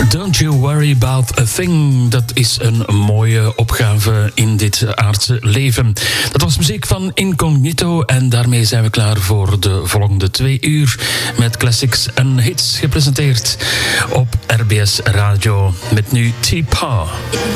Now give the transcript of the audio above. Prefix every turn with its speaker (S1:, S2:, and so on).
S1: Don't You Worry About a Thing. Dat is een mooie opgave in dit aardse leven. Dat was muziek van Incognito en daarmee zijn we klaar voor de volgende 2 uur met classics en hits gepresenteerd op RBS Radio met nu T-Pa.